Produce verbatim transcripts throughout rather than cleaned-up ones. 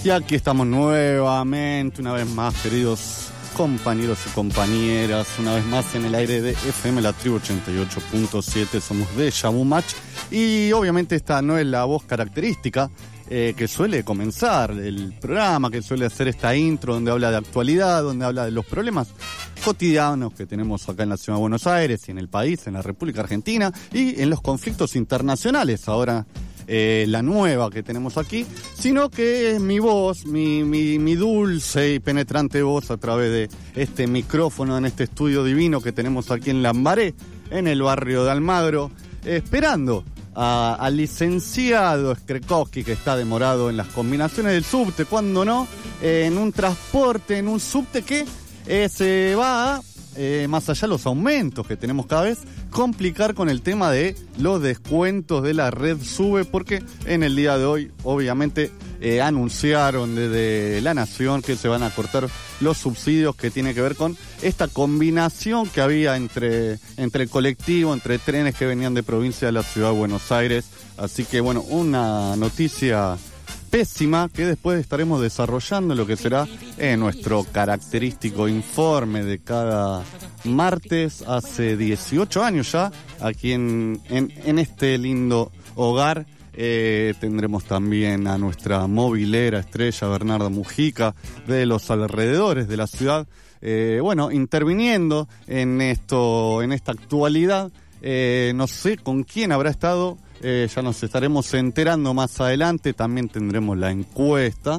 Y aquí estamos nuevamente, una vez más, queridos compañeros y compañeras, una vez más en el aire de F M La Tribu ochenta y ocho punto siete, somos Deja Vu Match, y obviamente esta no es la voz característica eh, que suele comenzar el programa, que suele hacer esta intro donde habla de actualidad, donde habla de los problemas cotidianos que tenemos acá en la ciudad de Buenos Aires y en el país, en la República Argentina, y en los conflictos internacionales, ahora Eh, la nueva que tenemos aquí, sino que es mi voz, mi, mi, mi dulce y penetrante voz a través de este micrófono en este estudio divino que tenemos aquí en Lambaré, en el barrio de Almagro, eh, esperando a, al licenciado Skrekowski, que está demorado en las combinaciones del subte, cuando no, eh, en un transporte, en un subte que eh, se va a, eh, más allá de los aumentos que tenemos cada vez, complicar con el tema de los descuentos de la red SUBE, porque en el día de hoy obviamente eh, anunciaron desde La Nación que se van a cortar los subsidios que tiene que ver con esta combinación que había entre, entre el colectivo, entre trenes que venían de provincia de la ciudad de Buenos Aires. Así que bueno, una noticia pésima que después estaremos desarrollando lo que será eh, nuestro característico informe de cada martes. Hace dieciocho años ya, aquí en, en, en este lindo hogar, eh, tendremos también a nuestra movilera estrella Bernarda Mujica de los alrededores de la ciudad, eh, bueno, interviniendo en esto, en esta actualidad. Eh, no sé con quién habrá estado. Eh, ya nos estaremos enterando más adelante. También tendremos la encuesta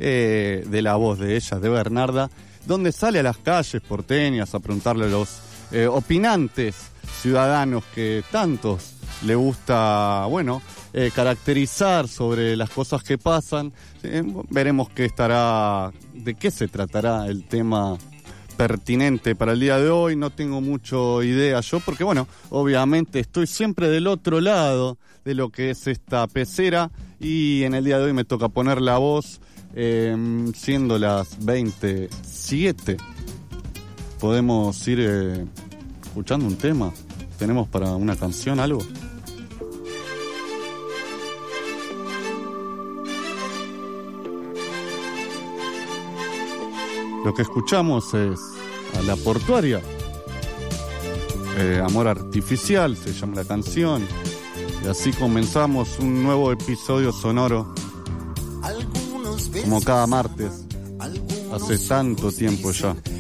eh, de la voz de ella, de Bernarda, donde sale a las calles porteñas a preguntarle a los eh, opinantes ciudadanos que tantos le gusta, bueno, eh, caracterizar sobre las cosas que pasan. Eh, veremos qué estará, de qué se tratará el tema pertinente para el día de hoy. No tengo mucho idea yo, porque bueno, obviamente estoy siempre del otro lado de lo que es esta pecera, y en el día de hoy me toca poner la voz, eh, siendo las veintisiete. Podemos ir eh, escuchando un tema. ¿Tenemos para una canción algo? Lo que escuchamos es a La Portuaria, eh, Amor Artificial se llama la canción, y así comenzamos un nuevo episodio sonoro, como cada martes, hace tanto tiempo ya.